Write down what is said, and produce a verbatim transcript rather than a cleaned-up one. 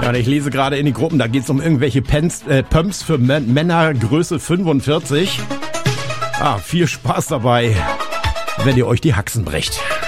Ich lese gerade in die Gruppen, da geht es um irgendwelche Pens, äh, Pumps für M- Männer Größe fünfundvierzig. Ah, viel Spaß dabei, wenn ihr euch die Haxen brecht.